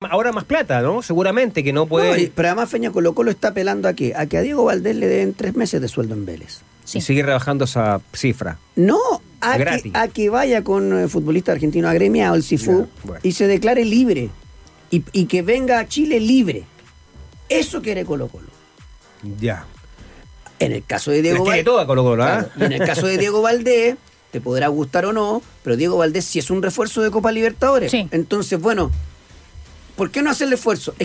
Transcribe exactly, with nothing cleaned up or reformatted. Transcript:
ahora más plata, ¿no? Seguramente que no puede... No, y- pero además Feña Colo Colo está apelando a qué? A que a Diego Valdés le den tres meses de sueldo en Vélez. Sí. Y sigue rebajando esa cifra. No, a que, Gratis. a que vaya con eh, futbolista argentino agremiado, el Cifú, Ya, bueno. y se declare libre. Y, y que venga a Chile libre. Eso quiere Colo Colo. Ya. En el caso de Diego Les quiere Valdés. todo a Colo Colo, ¿ah? Claro, y en el caso de Diego Valdés, te podrá gustar o no, pero Diego Valdés sí es un refuerzo de Copa Libertadores. Sí. Entonces, bueno, ¿por qué no hacer el esfuerzo?